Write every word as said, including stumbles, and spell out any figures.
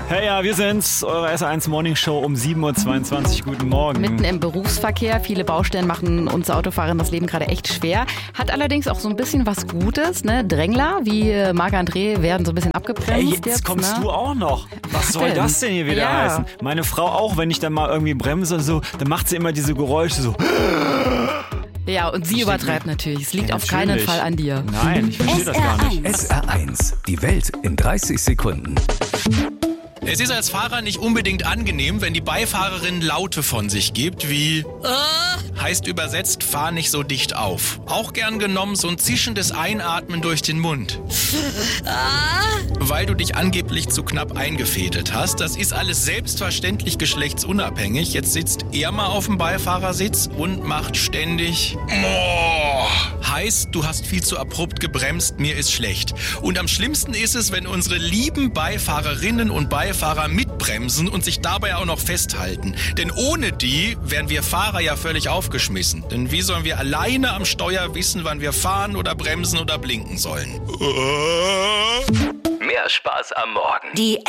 Hey, ja, wir sind's, eure S eins Morning Show um sieben Uhr zweiundzwanzig. Guten Morgen. Mitten im Berufsverkehr. Viele Baustellen machen uns Autofahrern das Leben gerade echt schwer. Hat allerdings auch so ein bisschen was Gutes. Ne? Drängler wie Marc-André werden so ein bisschen abgebremst. Ey, jetzt, jetzt kommst ne? du auch noch. Was soll denn? das denn hier wieder Ja. heißen? Meine Frau auch, wenn ich dann mal irgendwie bremse und so, dann macht sie immer diese Geräusche so. Ja, und sie übertreibt natürlich. Es liegt Ja, auf keinen natürlich. Fall an dir. Nein, ich verstehe das gar nicht. S R eins, die Welt in dreißig Sekunden. Es ist als Fahrer nicht unbedingt angenehm, wenn die Beifahrerin Laute von sich gibt, wie äh, heißt übersetzt, fahr nicht so dicht auf. Auch gern genommen so ein zischendes Einatmen durch den Mund. Weil du dich angeblich zu knapp eingefädelt hast. Das ist alles selbstverständlich geschlechtsunabhängig. Jetzt sitzt er mal auf dem Beifahrersitz und macht ständig Moah. Heißt, du hast viel zu abrupt gebremst, mir ist schlecht. Und am schlimmsten ist es, wenn unsere lieben Beifahrerinnen und Beifahrer mitbremsen und sich dabei auch noch festhalten. Denn ohne die wären wir Fahrer ja völlig aufgeschmissen. Denn wie sollen wir alleine am Steuer wissen, wann wir fahren oder bremsen oder blinken sollen? Mehr Spaß am Morgen. Die